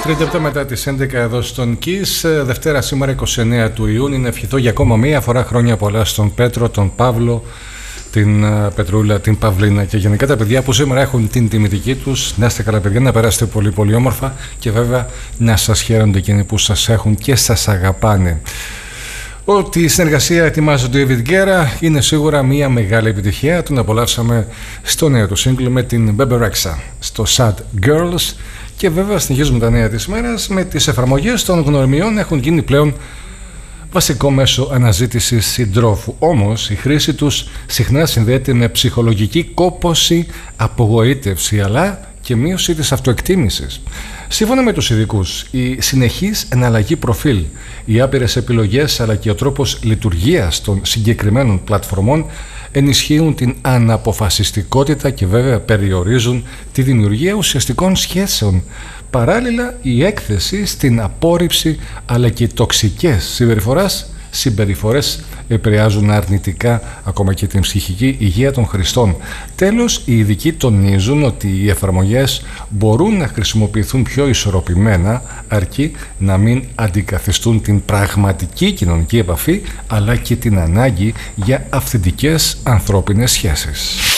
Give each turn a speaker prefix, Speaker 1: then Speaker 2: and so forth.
Speaker 1: 3 λεπτά μετά τις 11 εδώ στον KISS. Δευτέρα σήμερα 29 του Ιούνιου. Να ευχηθώ για ακόμα μία φορά χρόνια πολλά στον Πέτρο, τον Παύλο, την Πετρούλα, την Παυλίνα και γενικά τα παιδιά που σήμερα έχουν την τιμητική τους. Να είστε καλά παιδιά, να περάσετε πολύ πολύ όμορφα και βέβαια να σας χαίρονται εκείνοι που σας έχουν και σας αγαπάνε. Ότι η συνεργασία ετοιμάζει ο David Guerra είναι σίγουρα μια μεγάλη επιτυχία. Τον απολαύσαμε στο νέο του σύγκλι με την Bebe Rexha στο Sad Girls. Και βέβαια συνεχίζουμε τα νέα της μέρας με τις εφαρμογές των γνωριμιών έχουν γίνει πλέον βασικό μέσο αναζήτησης συντρόφου. Όμως η χρήση τους συχνά συνδέεται με ψυχολογική κόπωση, απογοήτευση αλλά και μείωση της αυτοεκτίμησης. Σύμφωνα με τους ειδικούς, η συνεχής εναλλαγή προφίλ, οι άπειρες επιλογές αλλά και ο τρόπος λειτουργίας των συγκεκριμένων πλατφορμών ενισχύουν την αναποφασιστικότητα και βέβαια περιορίζουν τη δημιουργία ουσιαστικών σχέσεων. Παράλληλα, η έκθεση στην απόρριψη αλλά και τοξικές συμπεριφορές επηρεάζουν αρνητικά ακόμα και την ψυχική υγεία των χρηστών. Τέλος, οι ειδικοί τονίζουν ότι οι εφαρμογές μπορούν να χρησιμοποιηθούν πιο ισορροπημένα αρκεί να μην αντικαθιστούν την πραγματική κοινωνική επαφή αλλά και την ανάγκη για αυθεντικές ανθρώπινες σχέσεις.